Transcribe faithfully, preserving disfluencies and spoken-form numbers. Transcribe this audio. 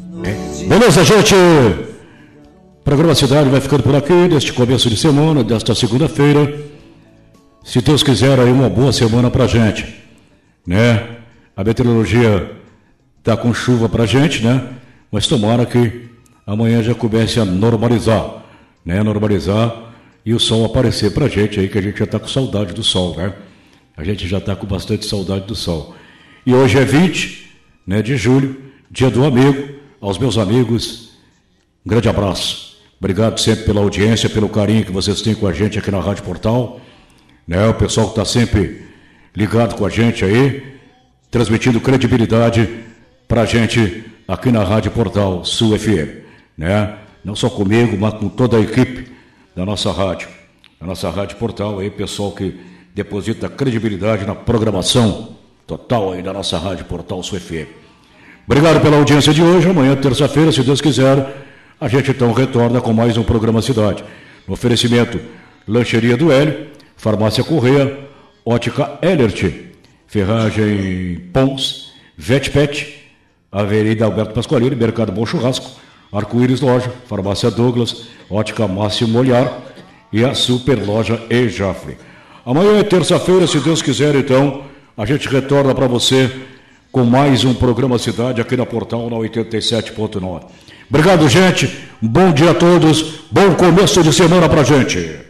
Beleza, gente? O programa Cidade vai ficando por aqui neste começo de semana, desta segunda-feira. Se Deus quiser, aí uma boa semana pra gente, né? A meteorologia tá com chuva pra gente, né? Mas tomara que amanhã já comece a normalizar, né? Normalizar e o sol aparecer pra gente aí, que a gente já tá com saudade do sol, né? A gente já tá com bastante saudade do sol. E hoje é vinte, né, de julho, dia do amigo. Aos meus amigos, um grande abraço. Obrigado sempre pela audiência, pelo carinho que vocês têm com a gente aqui na Rádio Portal, né? O pessoal que está sempre ligado com a gente aí, transmitindo credibilidade para a gente aqui na Rádio Portal Sul F M, né? Não só comigo, mas com toda a equipe da nossa rádio, da nossa Rádio Portal aí, pessoal que deposita credibilidade na programação total aí da nossa Rádio Portal Sul F M. Obrigado pela audiência de hoje. Amanhã, terça-feira, se Deus quiser, a gente então retorna com mais um programa Cidade. No oferecimento, Lancheria do Hélio, Farmácia Correia, Ótica Elert, Ferragem Pons, Vetpet, Avenida Alberto Pasqualini, Mercado Bom Churrasco, Arco-Íris Loja, Farmácia Douglas, Ótica Máximo Olhar e a Super Loja E Jafre. Amanhã é terça-feira, se Deus quiser, então, a gente retorna para você com mais um programa Cidade aqui na Portal na oitenta e sete ponto nove. Obrigado, gente. Bom dia a todos. Bom começo de semana pra gente.